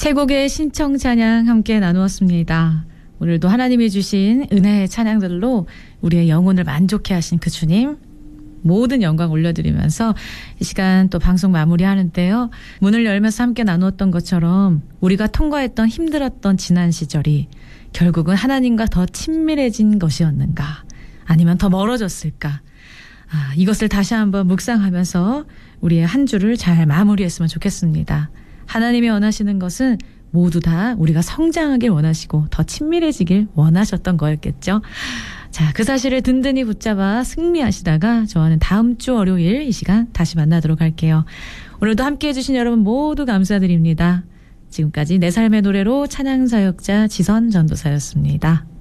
세 곡의 신청 찬양 함께 나누었습니다. 오늘도 하나님이 주신 은혜의 찬양들로 우리의 영혼을 만족해 하신 그 주님 모든 영광 올려드리면서 이 시간 또 방송 마무리하는데요. 문을 열면서 함께 나누었던 것처럼 우리가 통과했던 힘들었던 지난 시절이 결국은 하나님과 더 친밀해진 것이었는가 아니면 더 멀어졌을까. 이것을 다시 한번 묵상하면서 우리의 한 주를 잘 마무리했으면 좋겠습니다. 하나님이 원하시는 것은 모두 다 우리가 성장하길 원하시고 더 친밀해지길 원하셨던 거였겠죠. 자, 그 사실을 든든히 붙잡아 승리하시다가 저와는 다음 주 월요일 이 시간 다시 만나도록 할게요. 오늘도 함께해 주신 여러분 모두 감사드립니다. 지금까지 내 삶의 노래로 찬양사역자 지선 전도사였습니다.